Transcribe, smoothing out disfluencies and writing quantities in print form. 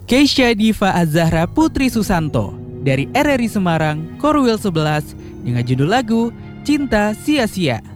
Keisha Diva Azahra Putri Susanto dari RRI Semarang, Korwil 11 dengan judul lagu Cinta Sia-Sia.